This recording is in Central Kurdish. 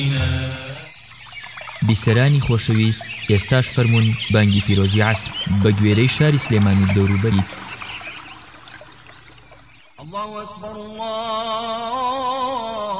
بیسەرانی خۆشەویست، ئێستاش فەرموون بانگی پیرۆزی عەسر بە گوێرەی شاری سلێمانی دەوروبەری. الله أكبر الله